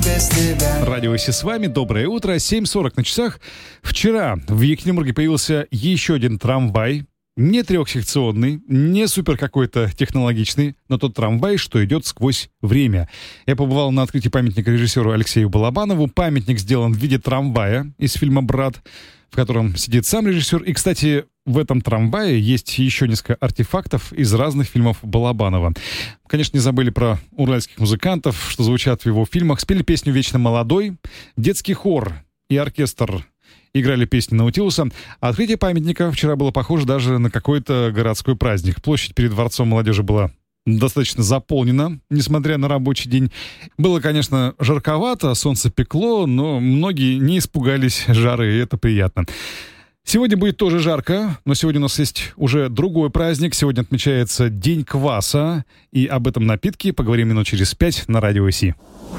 без тебя. Радио Си с вами. Доброе утро. 7:40 на часах. Вчера в Екатеринбурге появился еще один трамвай. Не трехсекционный, не супер какой-то технологичный, но тот трамвай, что идет сквозь время. Я побывал на открытии памятника режиссеру Алексею Балабанову. Памятник сделан в виде трамвая из фильма «Брат», в котором сидит сам режиссер. И, кстати, в этом трамвае есть еще несколько артефактов из разных фильмов Балабанова. Конечно, не забыли про уральских музыкантов, что звучат в его фильмах. Спели песню «Вечно молодой», детский хор и оркестр играли песни Наутилуса. А открытие памятника вчера было похоже даже на какой-то городской праздник. Площадь перед Дворцом молодежи была достаточно заполнена, несмотря на рабочий день. Было, конечно, жарковато, солнце пекло, но многие не испугались жары, и это приятно. Сегодня будет тоже жарко, но сегодня у нас есть уже другой праздник. Сегодня отмечается День кваса, и об этом напитке поговорим минут через 5 на Радио Си.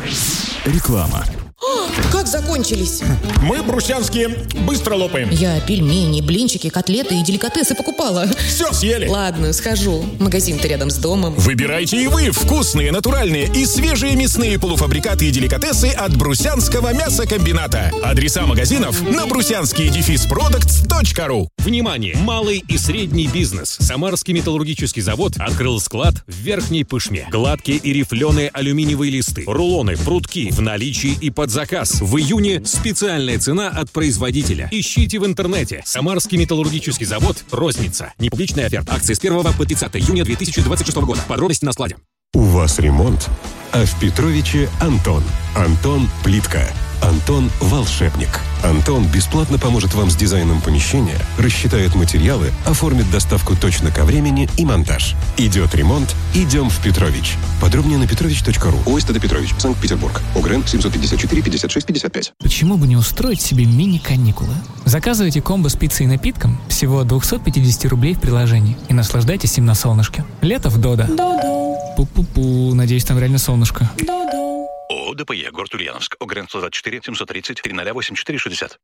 Реклама. Как закончились? Мы, брусянские, быстро лопаем. Я пельмени, блинчики, котлеты и деликатесы покупала. Все съели. Ладно, схожу. Магазин-то рядом с домом. Выбирайте и вы вкусные, натуральные и свежие мясные полуфабрикаты и деликатесы от Брусянского мясокомбината. Адреса магазинов на brusianский-products.ru. Внимание! Малый и средний бизнес. Самарский металлургический завод открыл склад в Верхней Пышме. Гладкие и рифленые алюминиевые листы, рулоны, прутки в наличии и под заказ. В июне специальная цена от производителя. Ищите в интернете. Самарский металлургический завод. Розница. Непубличная оферта. Акции с 1 по 30 июня 2026 года. Подробности на складе. У вас ремонт, а в Петровиче Антон. Антон Плитка. Антон Волшебник. Антон бесплатно поможет вам с дизайном помещения, рассчитает материалы, оформит доставку точно ко времени и монтаж. Идет ремонт, идем в Петрович. Подробнее на petrovich.ru. ОСТД Петрович, Санкт-Петербург. ОГРН 754 56 55. Почему бы не устроить себе мини-каникулы? Заказывайте комбо с пиццей и напитком всего 250 рублей в приложении и наслаждайтесь им на солнышке. Лето в Додо. Пу-пу-пу, надеюсь, там реально солнышко. ООО ДПЕ, город Ульяновск, ОГРН 124 730 308460.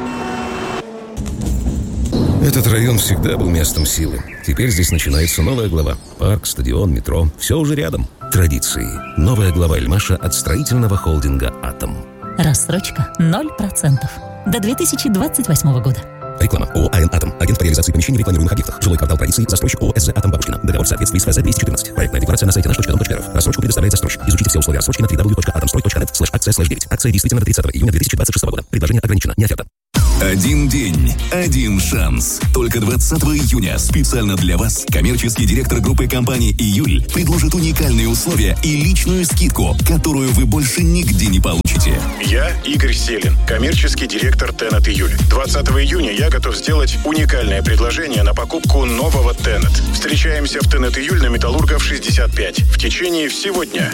Этот район всегда был местом силы. Теперь здесь начинается новая глава. Парк, стадион, метро. Все уже рядом. Традиции. Новая глава Эльмаша от строительного холдинга «Атом». Рассрочка 0% до 2028 года. Реклама. ООО «АН Атом». Агент по реализации помещений в рекламируемых объектах. Жилой квартал традиции. Застройщик ООО СЗ «Атом Бабушкина». Договор в соответствии с ФЗ 214. Проектная декларация на сайте наш.дом.рф. Рассрочку предоставляет застройщик. Изучите все условия рассрочки на www.atomsтрой.net/акция/9. Акция действительно до 30 июня 2026 года. Предложение ограничено. Не оферта. Один день, один шанс. Только 20 июня специально для вас коммерческий директор группы компании «Июль» предложит уникальные условия и личную скидку, которую вы больше нигде не получите. Я Игорь Селин, коммерческий директор Tenet «Июль». 20 июня я готов сделать уникальное предложение на покупку нового Tenet. Встречаемся в Tenet «Июль» на Металлургов 65 в течение всего дня.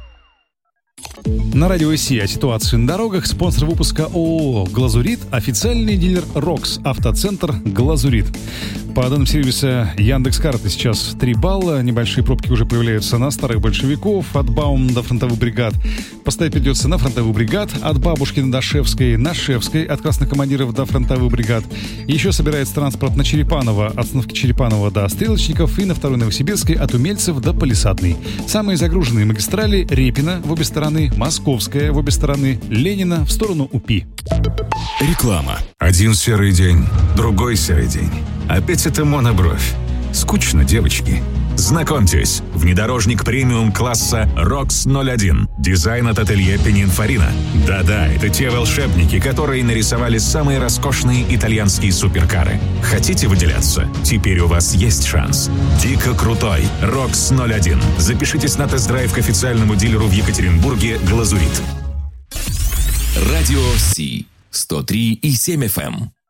На Радио Си о ситуации на дорогах. Спонсор выпуска ООО «Глазурит», официальный дилер «Рокс», автоцентр «Глазурит». По данным сервиса Яндекс.Карты сейчас 3 балла. Небольшие пробки уже появляются на старых большевиков, от Баум до фронтовых бригад. Поставить придется на фронтовых бригад, от Бабушкина до Шевской, на Шевской, от красных командиров до фронтовых бригад. Еще собирается транспорт на Черепаново, от остановки Черепаново до Стрелочников, и на 2-й Новосибирской, от Умельцев до Палисадной. Самые загруженные магистрали: Репина в обе стороны, Московская в обе стороны, Ленина в сторону УПИ. Реклама. Один серый день, другой серый день. Опять это монобровь. Скучно, девочки. Знакомьтесь, внедорожник премиум-класса ROX 01. Дизайн от ателье Пининфарина. Да-да, это те волшебники, которые нарисовали самые роскошные итальянские суперкары. Хотите выделяться? Теперь у вас есть шанс. Дико крутой ROX 01. Запишитесь на тест-драйв к официальному дилеру в Екатеринбурге «Глазурит». Радио Си 103,7 FM.